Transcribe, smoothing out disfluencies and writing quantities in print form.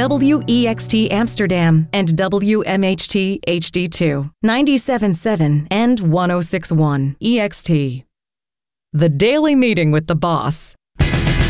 WEXT Amsterdam and WMHT HD2, 97.7 and 106.1 EXT. The Daily Meeting with the Boss.